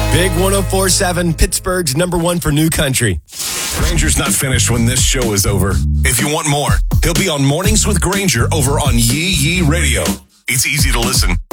Big 104.7, Pittsburgh's number one for new country. Granger's not finished when this show is over. If you want more, he'll be on Mornings with Granger over on Yee Yee Radio. It's easy to listen.